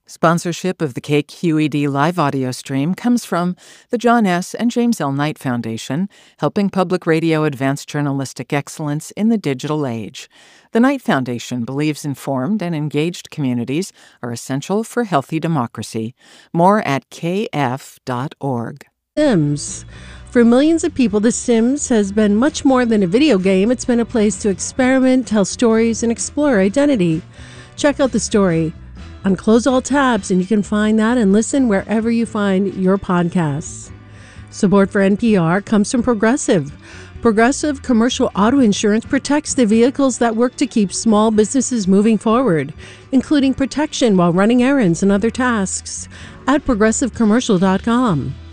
Sponsorship of the KQED live audio stream comes from the John S. and James L. Knight Foundation, helping public radio advance journalistic excellence in the digital age. The Knight Foundation believes informed and engaged communities are essential for healthy democracy. More at kf.org. Sims. For millions of people, The Sims has been much more than a video game. It's been a place to experiment, tell stories, and explore identity. Check out the story on Close All Tabs, and you can find that and listen wherever you find your podcasts. Support for NPR comes from Progressive. Progressive Commercial Auto Insurance protects the vehicles that work to keep small businesses moving forward, including protection while running errands and other tasks at progressivecommercial.com.